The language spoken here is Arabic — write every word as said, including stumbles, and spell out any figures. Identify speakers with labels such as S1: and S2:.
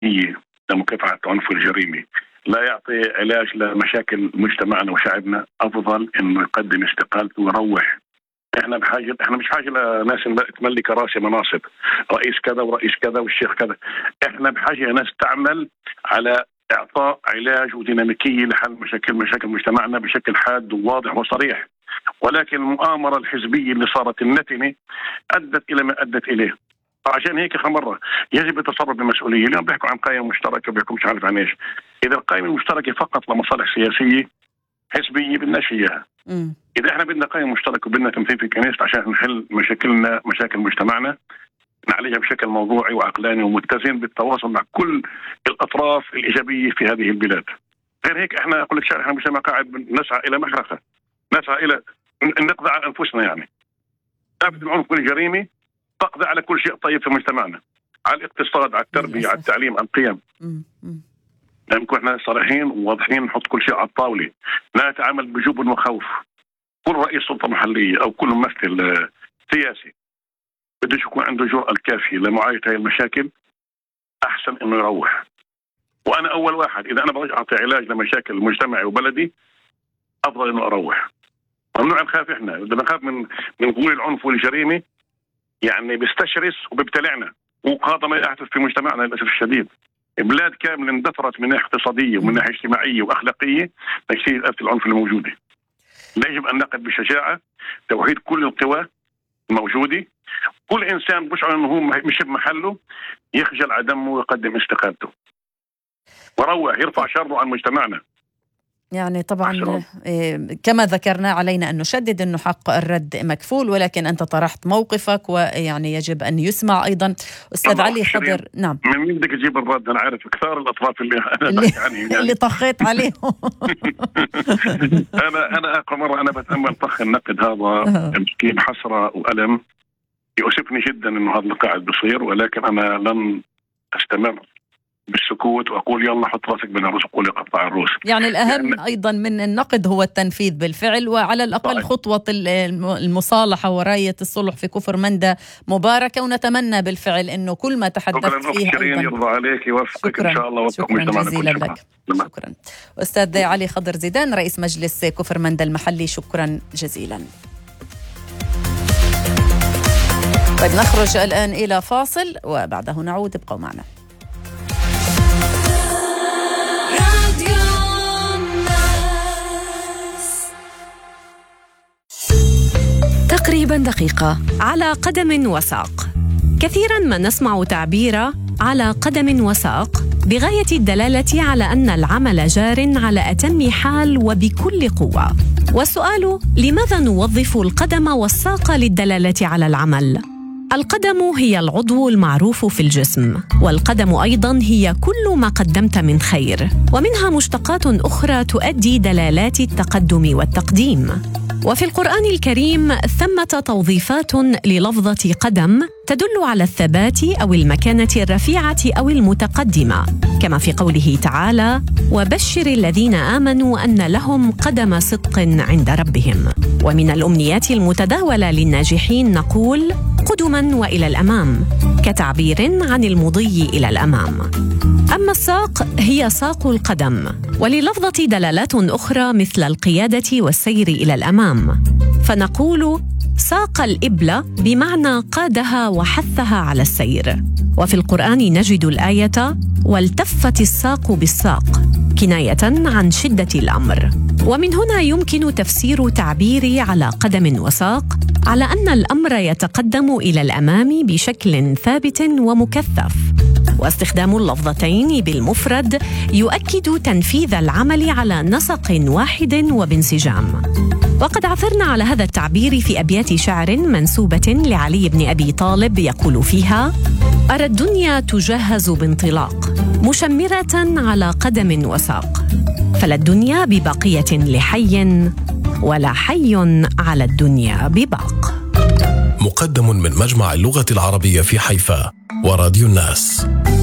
S1: لمكافحة العنف والجريمة لا يعطي علاج لمشاكل مجتمعنا وشعبنا، أفضل إنه يقدم استقالته ويروح. إحنا بحاجة، إحنا مش حاجة لناس تملك راسي مناصب رئيس كذا ورئيس كذا والشيخ كذا. إحنا بحاجة لناس تعمل على إعطاء علاج وديناميكية لحل مشاكل مشاكل مجتمعنا بشكل حاد وواضح وصريح. ولكن المؤامرة الحزبية اللي صارت النتنة أدت إلى ما أدت إليه. عشان هيك آخر مرة يجب التصرف بمسؤولية. اليوم بيحكوا عن قائمة مشتركة وبيحكوا مش عارف عن إيش. إذا القائمة المشتركة فقط لمصالح سياسية حزبية بدناش إياها. إذا إحنا بدنا قائمة مشتركة وبدنا تمثيل في الكنيسة عشان نحل مشاكلنا مشاكل مجتمعنا نعالجها بشكل موضوعي وعقلاني ومتزن بالتواصل مع كل الأطراف الإيجابية في هذه البلاد. غير هيك إحنا أقول لك شارع إحنا مجتمع قاعد نسعى إلى محرقة، نسعى إلى نقضي على أنفسنا. يعني نافذ العنف والجريمة تقضي على كل شيء طيب في مجتمعنا، على الاقتصاد، على التربية، على التعليم، على القيم. لازم نكون احنا صريحين وواضحين، نحط كل شيء على الطاولة، لا نتعامل بجبن وخوف. كل رئيس سلطة محلية أو كل ممثل سياسي بده يكون عنده الجرأة الكافية لمعالجة هذه المشاكل. أحسن إنه يروح. وأنا أول واحد إذا أنا بدي أعطي علاج لمشاكل مجتمعي وبلدي أفضل إنه أروح. ممنوع نخاف. إحنا بدنا نخاف من من قوى العنف والجريمة، يعني بيستشرس وبيبتلعنا، وهذا ما يحدث في مجتمعنا للأسف الشديد. بلاد كاملة اندثرت من ناحية اقتصادية ومن ناحية اجتماعية وأخلاقية نتيجة آفة العنف الموجودة. يجب أن نقف بشجاعة توحيد كل القوى الموجودة. كل إنسان بشعر أنه هو مش بمحله يخجل على دمه ويقدم استقالته وروح يرفع شره عن مجتمعنا.
S2: يعني طبعا كما ذكرنا علينا أن نشدد أنه حق الرد مكفول، ولكن أنت طرحت موقفك ويعني يجب أن يسمع أيضا. أستاذ علي خضر، نعم.
S1: من مين بدك تجيب الرد؟ أنا عارف كثار الأطراف اللي أنا اللي, يعني.
S2: اللي طخيت عليهم.
S1: أنا أنا آخر مرة أنا بتأمل طخ النقد هذا مسكين حسرة وألم يؤسفني جدا إنه هذا القاعد بصير، ولكن أنا لن أستمر بالسكوت وأقول يلا حط راسك بين الرؤوس وقول يقطع الرؤوس.
S2: يعني الأهم يعني أيضا من النقد هو التنفيذ بالفعل، وعلى الأقل طيب. خطوة المصالحة وراية الصلح في كفر مندى مباركة، ونتمنى بالفعل إنه كل ما تحدثت فيه أيضا
S1: يرضى عليك يوفقك إن شاء الله.
S2: شكرا جزيلا لك. شكرا أستاذ علي خضر زيدان رئيس مجلس كفر مندى المحلي، شكرا جزيلا. طيب نخرج الآن إلى فاصل وبعده نعود، ابقوا معنا.
S3: تقريبا دقيقة على قدم وساق. كثيرا ما نسمع تعبير على قدم وساق بغاية الدلالة على أن العمل جار على أتم حال وبكل قوة. والسؤال: لماذا نوظف القدم والساق للدلالة على العمل؟ القدم هي العضو المعروف في الجسم، والقدم أيضاً هي كل ما قدمت من خير، ومنها مشتقات أخرى تؤدي دلالات التقدم والتقديم. وفي القرآن الكريم ثمة توظيفات للفظة قدم تدل على الثبات أو المكانة الرفيعة أو المتقدمة، كما في قوله تعالى: وبشر الذين آمنوا أن لهم قدم صدق عند ربهم. ومن الأمنيات المتداولة للناجحين نقول قدما وإلى الأمام، كتعبير عن المضي إلى الأمام. أما الساق هي ساق القدم، وللفظة دلالات أخرى مثل القيادة والسير إلى الأمام، فنقول ساق الإبل بمعنى قادها وحثها على السير. وفي القرآن نجد الآية: والتفت الساق بالساق، كناية عن شدة الأمر. ومن هنا يمكن تفسير تعبيري على قدم وساق على أن الأمر يتقدم إلى الأمام بشكل ثابت ومكثف. واستخدام اللفظتين بالمفرد يؤكد تنفيذ العمل على نسق واحد وبانسجام. وقد عثرنا على هذا التعبير في أبيات شعر منسوبة لعلي بن أبي طالب يقول فيها: أرى الدنيا تجهز بانطلاق مشمرة على قدم وساق، فلا الدنيا ببقية لحي ولا حي على الدنيا بباق.
S4: مقدم من مجمع اللغة العربية في حيفا وراديو الناس.